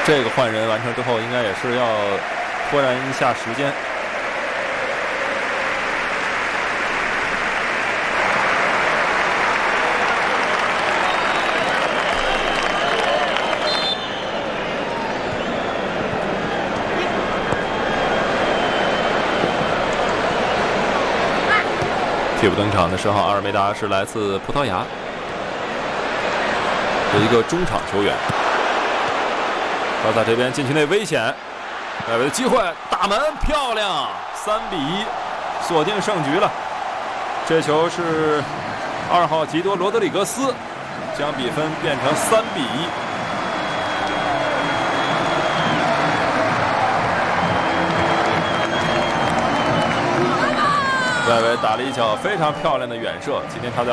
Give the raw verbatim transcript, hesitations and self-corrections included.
这个换人完成之后，应该也是要拖延一下时间。替补登场的十号阿尔梅达是来自葡萄牙，有一个中场球员。巴萨这边禁区内危险，外围的机会，打门漂亮，三比一，锁定胜局了。这球是二号吉多罗德里格斯，将比分变成三比一。外围打了一脚非常漂亮的远射，今天他在